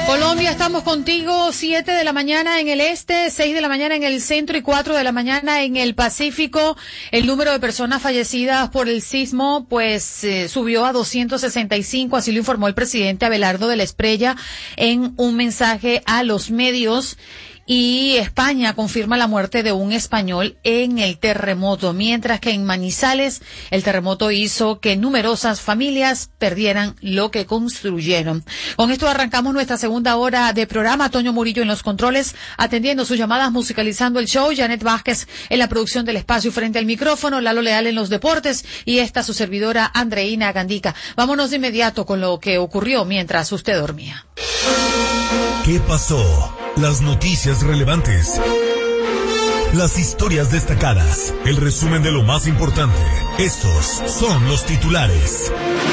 Colombia, estamos contigo, 7 de la mañana en el este, 6 de la mañana en el centro y 4 de la mañana en el Pacífico. El número de personas fallecidas por el sismo, subió a 265, así lo informó el presidente Abelardo de la Espriella en un mensaje a los medios. Y España confirma la muerte de un español en el terremoto, mientras que en Manizales el terremoto hizo que numerosas familias perdieran lo que construyeron. Con esto arrancamos nuestra segunda hora de programa. Toño Murillo en los controles, atendiendo sus llamadas, musicalizando el show. Janet Vázquez en la producción del espacio frente al micrófono. Lalo Leal en los deportes. Y esta su servidora Andreina Gandica. Vámonos de inmediato con lo que ocurrió mientras usted dormía. ¿Qué pasó? Las noticias relevantes, las historias destacadas, el resumen de lo más importante. Estos son los titulares.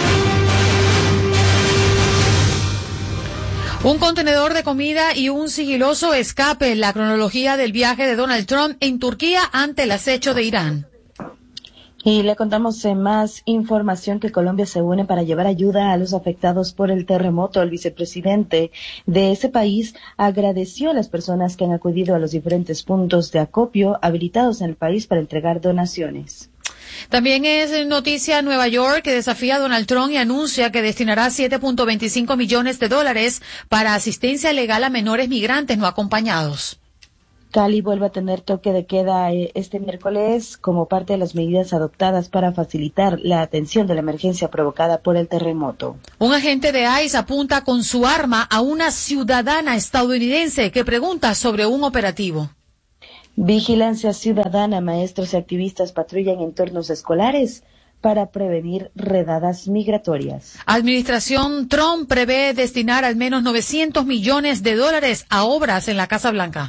Un contenedor de comida y un sigiloso escape. La cronología del viaje de Donald Trump en Turquía ante el acecho de Irán. Y le contamos más información que Colombia se une para llevar ayuda a los afectados por el terremoto. El vicepresidente de ese país agradeció a las personas que han acudido a los diferentes puntos de acopio habilitados en el país para entregar donaciones. También es noticia Nueva York, que desafía a Donald Trump y anuncia que destinará $7.25 millones para asistencia legal a menores migrantes no acompañados. Cali vuelve a tener toque de queda este miércoles como parte de las medidas adoptadas para facilitar la atención de la emergencia provocada por el terremoto. Un agente de ICE apunta con su arma a una ciudadana estadounidense que pregunta sobre un operativo. Vigilancia ciudadana, maestros y activistas patrullan entornos escolares para prevenir redadas migratorias. Administración Trump prevé destinar al menos $900 millones a obras en la Casa Blanca.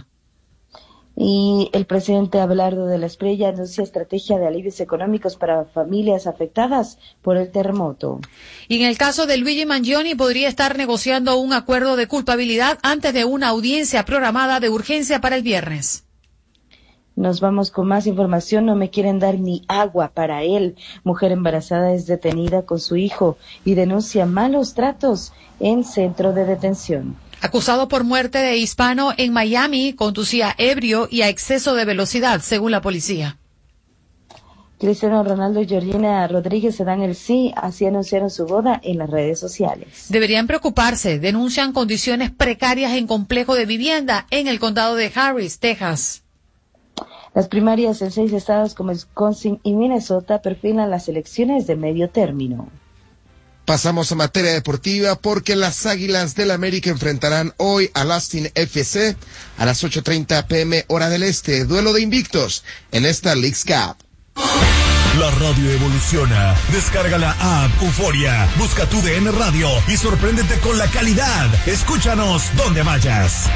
Y el presidente Abelardo de la Espriella anuncia estrategia de alivios económicos para familias afectadas por el terremoto. Y en el caso de Luigi Mangione podría estar negociando un acuerdo de culpabilidad antes de una audiencia programada de urgencia para el viernes. Nos vamos con más información. No me quieren dar ni agua para él. Mujer embarazada es detenida con su hijo y denuncia malos tratos en centro de detención. Acusado por muerte de hispano en Miami, conducía ebrio y a exceso de velocidad, según la policía. Cristiano Ronaldo y Georgina Rodríguez se dan el sí, así anunciaron su boda en las redes sociales. Deberían preocuparse, denuncian condiciones precarias en complejo de vivienda en el condado de Harris, Texas. Las primarias en 6 estados como Wisconsin y Minnesota perfilan las elecciones de medio término. Pasamos a materia deportiva porque las Águilas del América enfrentarán hoy al Austin FC a las 8:30 p.m. hora del este, duelo de invictos en esta Leagues Cup. La radio evoluciona. Descarga la app Euforia, busca tu DN Radio y sorpréndete con la calidad. Escúchanos donde vayas.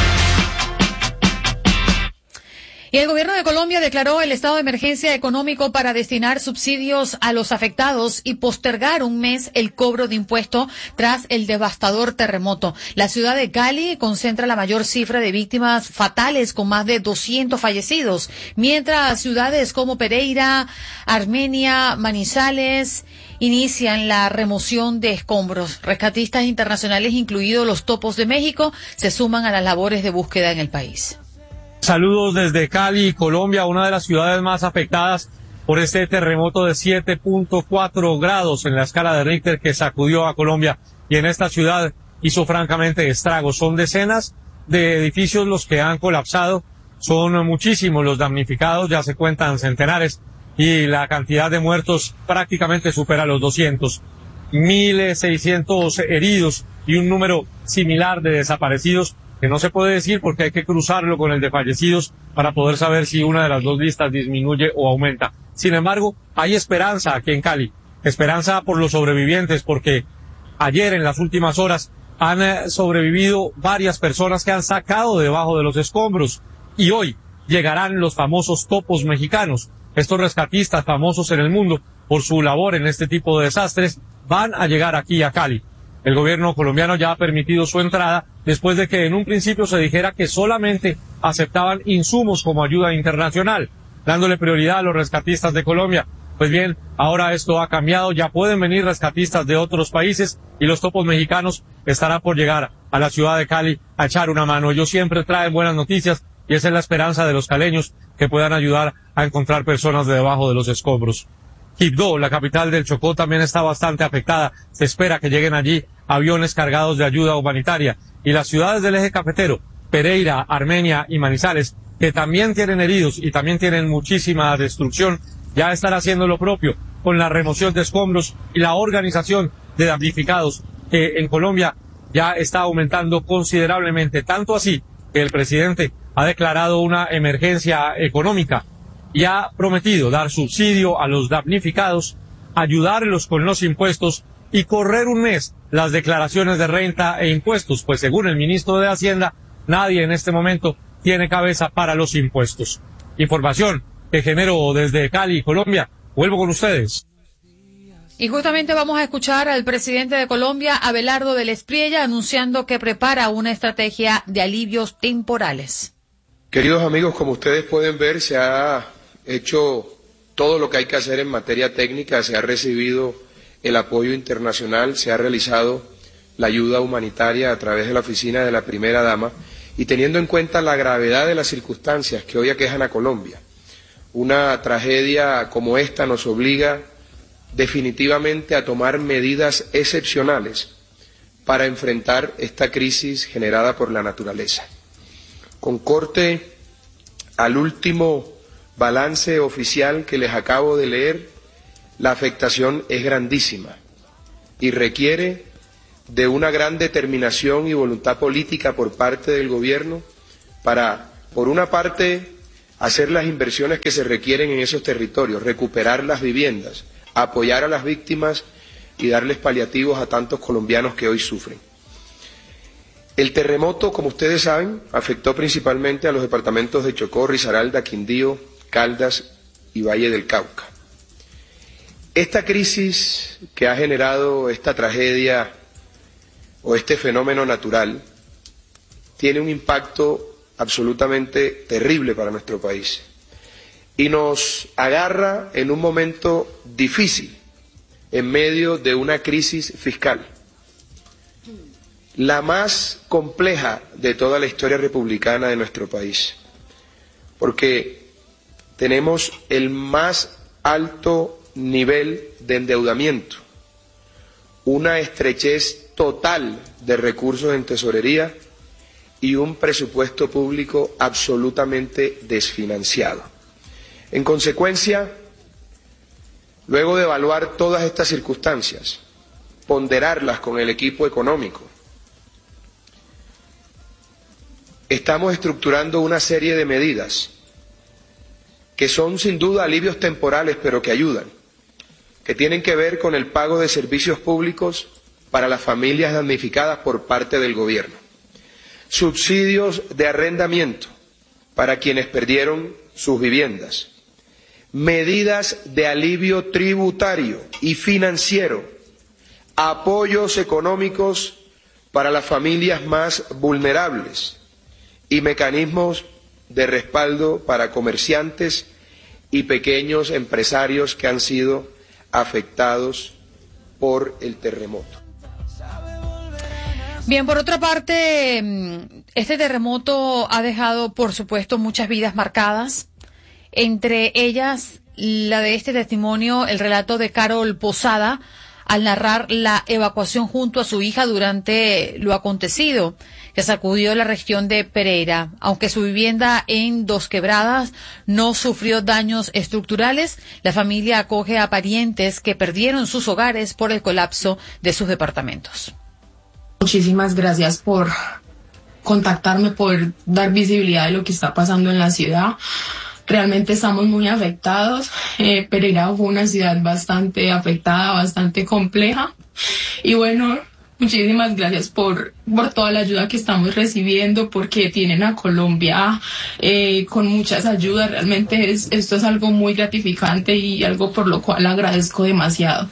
Y el gobierno de Colombia declaró el estado de emergencia económico para destinar subsidios a los afectados y postergar un mes el cobro de impuesto tras el devastador terremoto. La ciudad de Cali concentra la mayor cifra de víctimas fatales con más de 200 fallecidos, mientras ciudades como Pereira, Armenia, Manizales inician la remoción de escombros. Rescatistas internacionales, incluidos los Topos de México, se suman a las labores de búsqueda en el país. Saludos desde Cali, Colombia, una de las ciudades más afectadas por este terremoto de 7.4 grados en la escala de Richter que sacudió a Colombia. Y en esta ciudad hizo francamente estragos. Son decenas de edificios los que han colapsado, son muchísimos los damnificados, ya se cuentan centenares y la cantidad de muertos prácticamente supera los 200. 1.600 heridos y un número similar de desaparecidos que no se puede decir porque hay que cruzarlo con el de fallecidos para poder saber si una de las dos listas disminuye o aumenta. Sin embargo, hay esperanza aquí en Cali, esperanza por los sobrevivientes, porque ayer en las últimas horas han sobrevivido varias personas que han sacado debajo de los escombros y hoy llegarán los famosos topos mexicanos. Estos rescatistas famosos en el mundo por su labor en este tipo de desastres van a llegar aquí a Cali. El gobierno colombiano ya ha permitido su entrada después de que en un principio se dijera que solamente aceptaban insumos como ayuda internacional, dándole prioridad a los rescatistas de Colombia. Pues bien, ahora esto ha cambiado, ya pueden venir rescatistas de otros países y los topos mexicanos estarán por llegar a la ciudad de Cali a echar una mano. Ellos siempre traen buenas noticias y esa es la esperanza de los caleños, que puedan ayudar a encontrar personas de debajo de los escombros. Quibdó, la capital del Chocó, también está bastante afectada. Se espera que lleguen allí aviones cargados de ayuda humanitaria. Y las ciudades del eje cafetero, Pereira, Armenia y Manizales, que también tienen heridos y también tienen muchísima destrucción, ya están haciendo lo propio con la remoción de escombros y la organización de damnificados, que en Colombia ya está aumentando considerablemente, tanto así que el presidente ha declarado una emergencia económica y ha prometido dar subsidio a los damnificados, ayudarlos con los impuestos y correr un mes las declaraciones de renta e impuestos, pues según el ministro de Hacienda, nadie en este momento tiene cabeza para los impuestos. Información que genero desde Cali, Colombia. Vuelvo con ustedes. Y justamente vamos a escuchar al presidente de Colombia, Abelardo del Espriella, anunciando que prepara una estrategia de alivios temporales. Queridos amigos, como ustedes pueden ver, se ha hecho todo lo que hay que hacer en materia técnica, se ha recibido el apoyo internacional, se ha realizado la ayuda humanitaria a través de la oficina de la primera dama, y teniendo en cuenta la gravedad de las circunstancias que hoy aquejan a Colombia, una tragedia como esta nos obliga definitivamente a tomar medidas excepcionales para enfrentar esta crisis generada por la naturaleza. Con corte al último balance oficial que les acabo de leer, la afectación es grandísima y requiere de una gran determinación y voluntad política por parte del gobierno para, por una parte, hacer las inversiones que se requieren en esos territorios, recuperar las viviendas, apoyar a las víctimas y darles paliativos a tantos colombianos que hoy sufren. El terremoto, como ustedes saben, afectó principalmente a los departamentos de Chocó, Risaralda, Quindío, Caldas y Valle del Cauca. Esta crisis que ha generado esta tragedia o este fenómeno natural tiene un impacto absolutamente terrible para nuestro país y nos agarra en un momento difícil en medio de una crisis fiscal, la más compleja de toda la historia republicana de nuestro país, porque tenemos el más alto nivel de endeudamiento, una estrechez total de recursos en tesorería y un presupuesto público absolutamente desfinanciado. En consecuencia, luego de evaluar todas estas circunstancias, ponderarlas con el equipo económico, estamos estructurando una serie de medidas que son sin duda alivios temporales, pero que ayudan, que tienen que ver con el pago de servicios públicos para las familias damnificadas por parte del gobierno, subsidios de arrendamiento para quienes perdieron sus viviendas, medidas de alivio tributario y financiero, apoyos económicos para las familias más vulnerables y mecanismos de respaldo para comerciantes y pequeños empresarios que han sido afectados por el terremoto. Bien, por otra parte, este terremoto ha dejado, por supuesto, muchas vidas marcadas, entre ellas la de este testimonio, el relato de Carol Posada, al narrar la evacuación junto a su hija durante lo acontecido, que sacudió la región de Pereira. Aunque su vivienda en Dos Quebradas no sufrió daños estructurales, la familia acoge a parientes que perdieron sus hogares por el colapso de sus departamentos. Muchísimas gracias por contactarme, por dar visibilidad de lo que está pasando en la ciudad. Realmente estamos muy afectados. Pereira fue una ciudad bastante afectada, bastante compleja. Y bueno, muchísimas gracias por toda la ayuda que estamos recibiendo, porque tienen a Colombia con muchas ayudas. Realmente esto es algo muy gratificante y algo por lo cual agradezco demasiado.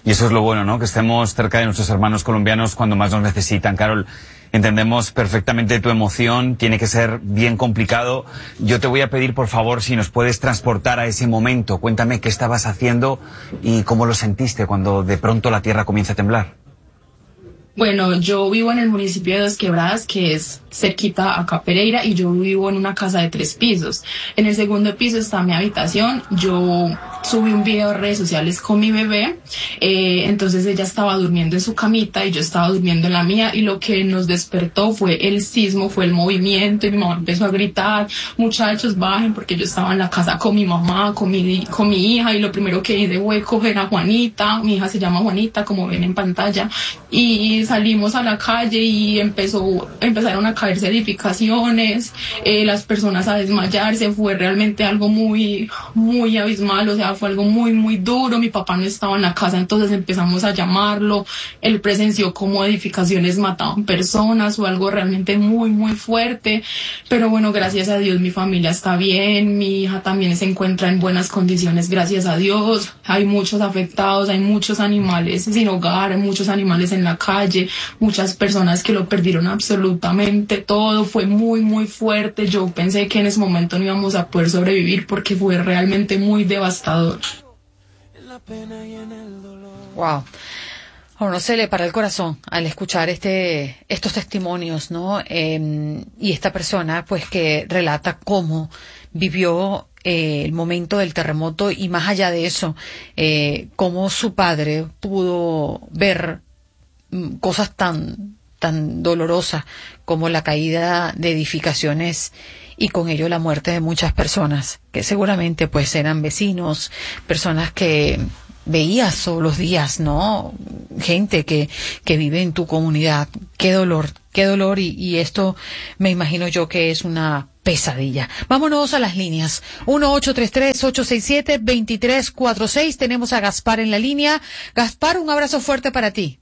Y eso es lo bueno, ¿no? Que estemos cerca de nuestros hermanos colombianos cuando más nos necesitan. Carol, entendemos perfectamente tu emoción, tiene que ser bien complicado. Yo te voy a pedir, por favor, si nos puedes transportar a ese momento. Cuéntame qué estabas haciendo y cómo lo sentiste cuando de pronto la tierra comienza a temblar. Bueno, yo vivo en el municipio de Dos Quebradas, que es cerquita acá a Pereira, y yo vivo en una casa de 3 pisos. En el segundo piso está mi habitación. Yo subí un video a redes sociales con mi bebé, entonces ella estaba durmiendo en su camita y yo estaba durmiendo en la mía, y lo que nos despertó fue el sismo, fue el movimiento, y mi mamá empezó a gritar, muchachos, bajen, porque yo estaba en la casa con mi mamá, con mi hija, y lo primero que hice fue coger a Juanita, mi hija se llama Juanita, como ven en pantalla, y salimos a la calle y empezaron a caerse edificaciones, las personas a desmayarse. Fue realmente algo muy, muy abismal, o sea, fue algo muy, muy duro. Mi papá no estaba en la casa, entonces empezamos a llamarlo. Él presenció cómo edificaciones mataban personas, o algo realmente muy, muy fuerte. Pero bueno, gracias a Dios mi familia está bien, mi hija también se encuentra en buenas condiciones, gracias a Dios. Hay muchos afectados, hay muchos animales sin hogar, hay muchos animales en la calle, muchas personas que lo perdieron absolutamente todo. Fue muy, muy fuerte. Yo pensé que en ese momento no íbamos a poder sobrevivir porque fue realmente muy devastador. Wow. A uno se le para el corazón al escuchar estos testimonios, ¿no? Y esta persona, pues, que relata cómo vivió el momento del terremoto, y más allá de eso, cómo su padre pudo ver cosas tan dolorosas como la caída de edificaciones y con ello la muerte de muchas personas que seguramente pues eran vecinos, personas que veías todos los días, ¿no? Gente que vive en tu comunidad. Qué dolor, y esto me imagino yo que es una pesadilla. Vámonos a las líneas. 1-833-867-2346. Tenemos a Gaspar en la línea. Gaspar, un abrazo fuerte para ti.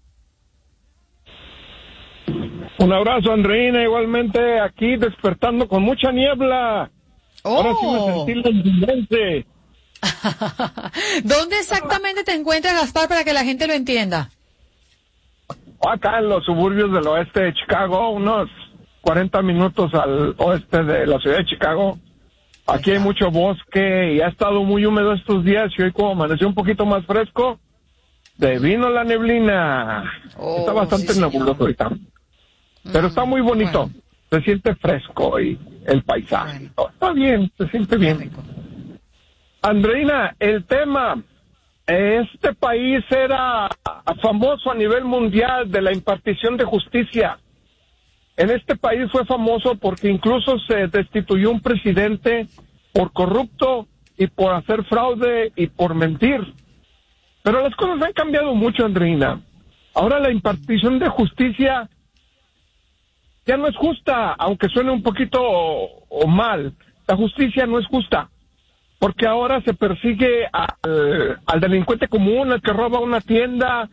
Un abrazo, Andreina, igualmente aquí despertando con mucha niebla. Ahora sí me sentí londinense. ¿Dónde exactamente te encuentras, Gaspar, para que la gente lo entienda? Acá en los suburbios del oeste de Chicago, unos 40 minutos al oeste de la ciudad de Chicago. Aquí hay mucho bosque y ha estado muy húmedo estos días, y hoy como amaneció un poquito más fresco, se vino la neblina. Está bastante nebuloso ahorita. Pero está muy bonito, bueno. Se siente fresco y el paisaje. Bueno. Está bien, se siente bien. Andreina, el tema, este país era famoso a nivel mundial de la impartición de justicia. En este país fue famoso porque incluso se destituyó un presidente por corrupto y por hacer fraude y por mentir. Pero las cosas han cambiado mucho, Andreina. Ahora la impartición de justicia ya no es justa, aunque suene un poquito o mal. La justicia no es justa, porque ahora se persigue al delincuente común, al que roba una tienda,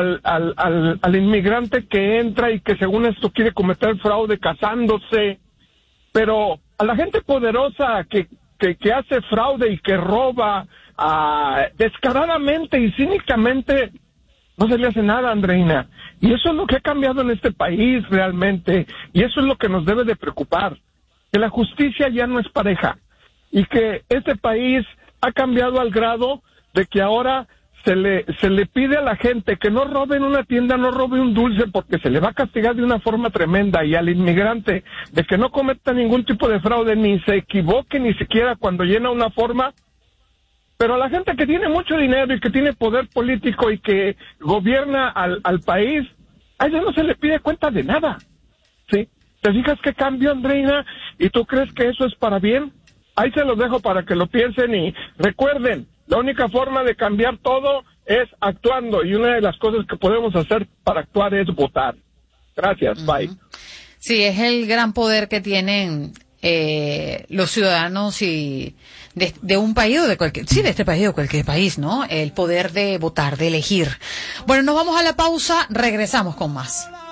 al inmigrante que entra y que según esto quiere cometer fraude casándose. Pero a la gente poderosa que hace fraude y que roba descaradamente y cínicamente, no se le hace nada, Andreina. Y eso es lo que ha cambiado en este país realmente. Y eso es lo que nos debe de preocupar. Que la justicia ya no es pareja. Y que este país ha cambiado al grado de que ahora se le pide a la gente que no robe en una tienda, no robe un dulce, porque se le va a castigar de una forma tremenda. Y al inmigrante de que no cometa ningún tipo de fraude, ni se equivoque ni siquiera cuando llena una forma. Pero a la gente que tiene mucho dinero y que tiene poder político y que gobierna al país, a ella no se le pide cuenta de nada, ¿sí? ¿Te fijas qué cambio, Andreina? ¿Y tú crees que eso es para bien? Ahí se los dejo para que lo piensen y recuerden, la única forma de cambiar todo es actuando, y una de las cosas que podemos hacer para actuar es votar. Gracias, bye. Sí, es el gran poder que tienen los ciudadanos y de un país o de cualquier, sí, de este país o cualquier país, ¿no? El poder de votar, de elegir. Bueno, nos vamos a la pausa, regresamos con más.